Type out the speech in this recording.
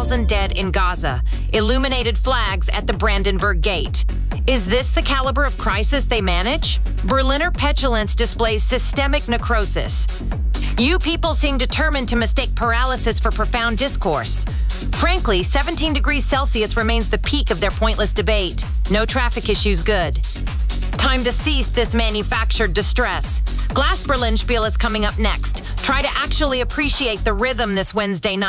1,000 dead in Gaza, illuminated flags at the Brandenburg Gate. Is this the caliber of crisis they manage? Berliner petulance displays systemic necrosis. You people seem determined to mistake paralysis for profound discourse. Frankly, 17 degrees Celsius remains the peak of their pointless debate. No traffic issues good. Time to cease this manufactured distress. Glass Berlin Spiel is coming up next. Try to actually appreciate the rhythm this Wednesday night.